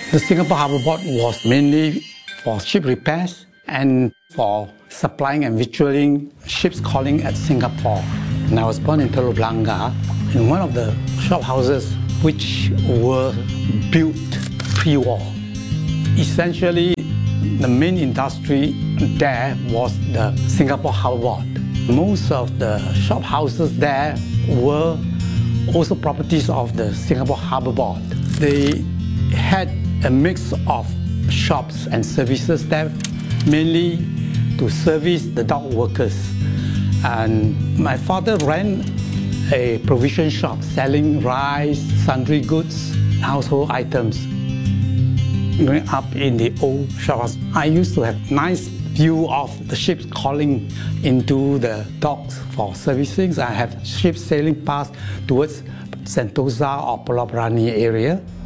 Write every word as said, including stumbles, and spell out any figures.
The Singapore Harbour Board was mainly for ship repairs and for supplying and victualling ships calling at Singapore. And I was born in Telok Blangah, in one of the shophouses which were built pre-war. Essentially, the main industry there was the Singapore Harbour Board. Most of the shophouses there were also properties of the Singapore Harbour Board. They had a mix of shops and services there, mainly to service the dock workers. And my father ran a provision shop selling rice, sundry goods, household items. Growing up in the old shops, I used to have nice view of the ships calling into the docks for servicing. I have ships sailing past towards Sentosa or Pulau Brani area.